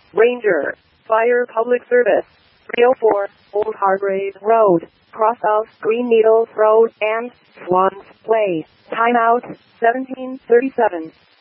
Ranger. Fire Public Service. 304, Old Hargrave Road, cross of Green Needles Road and Swans Place. Timeout, 1737.